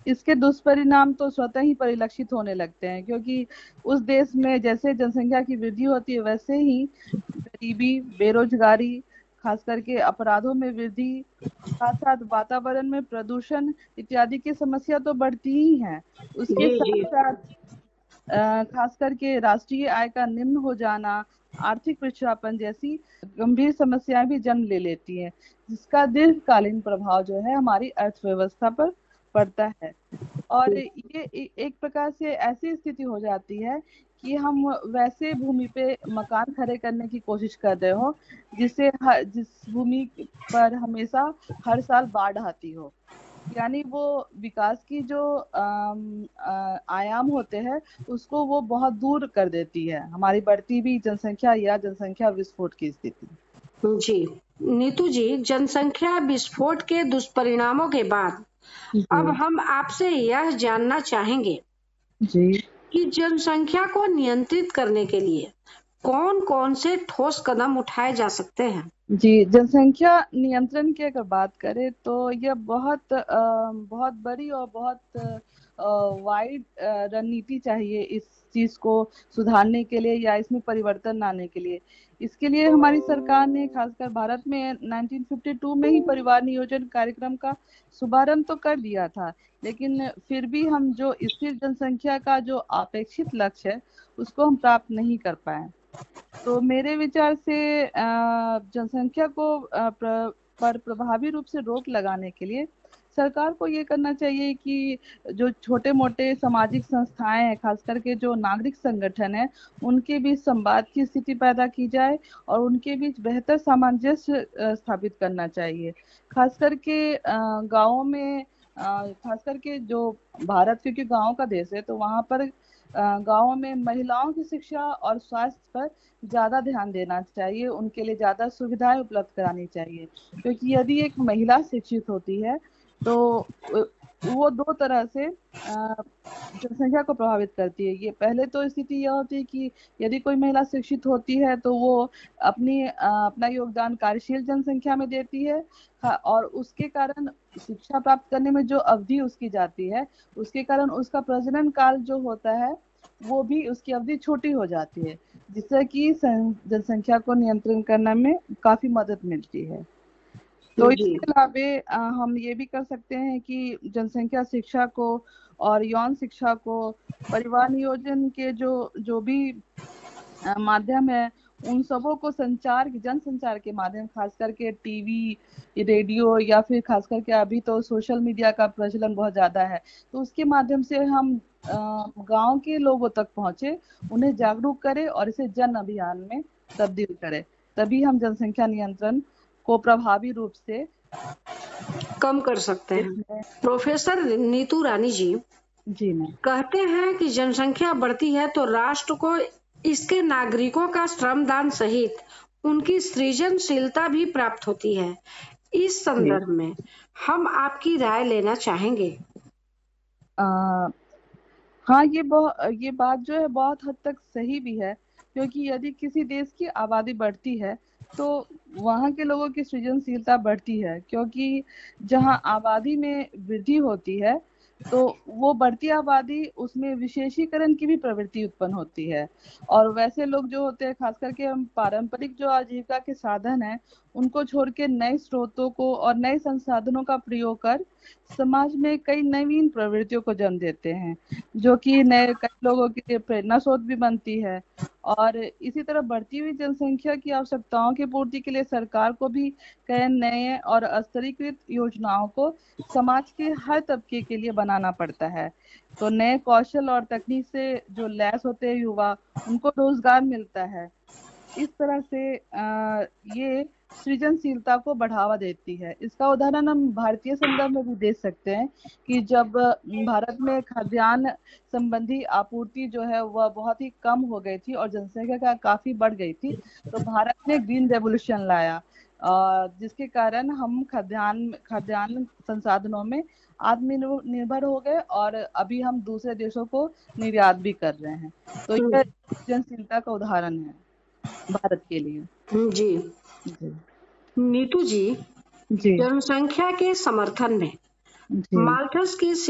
इसके दुष्परिणाम तो स्वतः ही परिलक्षित होने लगते हैं, क्योंकि उस देश में जैसे जनसंख्या की वृद्धि होती है वैसे ही गरीबी, बेरोजगारी, खास करके अपराधों में वृद्धि, साथ साथ वातावरण में प्रदूषण इत्यादि की समस्या तो बढ़ती ही है। उसके जी साथ जी। साथ खास करके राष्ट्रीय आय का निम्न हो जाना, आर्थिक पिछड़ापन जैसी गंभीर समस्याएं भी जन्म ले लेती हैं, जिसका दीर्घकालीन प्रभाव जो है हमारी अर्थव्यवस्था पर पड़ता है। और ये एक प्रकार से ऐसी स्थिति हो जाती है कि हम वैसे भूमि पे मकान खड़े करने की कोशिश कर रहे हो जिस भूमि पर हमेशा हर साल बाढ़ आती हो। यानी वो विकास की जो आयाम होते हैं उसको वो बहुत दूर कर देती है, हमारी बढ़ती हुई जनसंख्या या जनसंख्या विस्फोट की स्थिति। जी नीतू जी, जनसंख्या विस्फोट के दुष्परिणामों के बाद अब जी हम आपसे यह जानना चाहेंगे जी कि जनसंख्या को नियंत्रित करने के लिए कौन-कौन से ठोस कदम उठाए जा सकते हैं? जी, जनसंख्या नियंत्रण की अगर बात करें तो यह बहुत बड़ी और बहुत वाइड रणनीति चाहिए इस चीज को सुधारने के लिए या इसमें परिवर्तन लाने के लिए। इसके लिए हमारी सरकार ने खासकर भारत में 1952 में ही परिवार नियोजन कार्यक्रम का शुभारंभ तो कर दिया था, लेकिन फिर भी हम जो स्थिर जनसंख्या का जो अपेक्षित लक्ष्य है उसको हम प्राप्त नहीं कर पाए। तो मेरे विचार से जनसंख्या को पर प्रभावी रूप से रोक लगाने के लिए सरकार को ये करना चाहिए कि जो छोटे मोटे सामाजिक संस्थाएं हैं, खास करके जो नागरिक संगठन है, उनके बीच संवाद की स्थिति पैदा की जाए और उनके बीच बेहतर सामंजस्य स्थापित करना चाहिए। खास करके गाँवों में खास करके जो भारत क्योंकि गाँव का देश है तो वहाँ पर गाँवों में महिलाओं की शिक्षा और स्वास्थ्य पर ज़्यादा ध्यान देना चाहिए, उनके लिए ज़्यादा सुविधाएं उपलब्ध करानी चाहिए। क्योंकि यदि एक महिला शिक्षित होती है तो वो दो तरह से जनसंख्या को प्रभावित करती है। ये पहले तो स्थिति यह होती है कि यदि कोई महिला शिक्षित होती है तो वो अपना योगदान कार्यशील जनसंख्या में देती है। हाँ, और उसके कारण शिक्षा प्राप्त करने में जो अवधि उसकी जाती है उसके कारण उसका प्रजनन काल जो होता है वो भी उसकी अवधि छोटी हो जाती है, जिससे कि जनसंख्या को नियंत्रण करने में काफी मदद मिलती है। तो जी इसके अलावे हम ये भी कर सकते हैं कि जनसंख्या शिक्षा को और यौन शिक्षा को परिवार नियोजन के जो जो भी माध्यम है उन सबों को जनसंचार के माध्यम, खास करके टीवी, रेडियो या फिर खास करके अभी तो सोशल मीडिया का प्रचलन बहुत ज्यादा है, तो उसके माध्यम से हम गांव के लोगों तक पहुंचे, उन्हें जागरूक करें और इसे जन अभियान में तब्दील करें। तभी हम जनसंख्या नियंत्रण को प्रभावी रूप से कम कर सकते हैं। इसमें। प्रोफेसर नीतू रानी जी जी मैम। कहते हैं कि जनसंख्या बढ़ती है तो राष्ट्र को इसके नागरिकों का श्रमदान सहित उनकी सृजनशीलता भी प्राप्त होती है। इस जी संदर्भ में हम आपकी राय लेना चाहेंगे। आ, हाँ, ये बात जो है बहुत हद तक सही भी है, क्योंकि यदि किसी देश की आबादी बढ़ती है तो वहाँ के लोगों की सृजनशीलता बढ़ती है, क्योंकि जहाँ आबादी में वृद्धि होती है तो वो बढ़ती आबादी उसमें विशेषीकरण की भी प्रवृत्ति उत्पन्न होती है। और वैसे लोग जो होते हैं, खास करके हम पारंपरिक जो आजीविका के साधन हैं उनको छोड़ के नए स्रोतों को और नए संसाधनों का प्रयोग कर समाज में कई नवीन प्रवृत्तियों को जन्म देते हैं, जो कि नए कई लोगों के लिए प्रेरणा स्रोत भी बनती है। और इसी तरह बढ़ती हुई जनसंख्या की आवश्यकताओं की पूर्ति के लिए सरकार को भी कई नए और स्तरीकृत योजनाओं को समाज के हर तबके के लिए बनाना पड़ता है। तो नए कौशल और तकनीक से जो लैस होते हैं युवा, उनको रोजगार मिलता है। इस तरह से ये सृजनशीलता को बढ़ावा देती है। इसका उदाहरण हम भारतीय संदर्भ में भी देख सकते हैं कि जब भारत में खाद्यान्न संबंधी आपूर्ति जो है वह बहुत ही कम हो गई थी और जनसंख्या का काफी बढ़ गई थी, तो भारत ने ग्रीन रेवोल्यूशन लाया, जिसके कारण हम खाद्यान्न खाद्यान्न संसाधनों में आत्मनिर्भर हो गए और अभी हम दूसरे देशों को निर्यात भी कर रहे हैं। तो यह सृजनशीलता का उदाहरण है भारत के लिए। जी जी नीतू जी, जी जनसंख्या के समर्थन में जी माल्थस की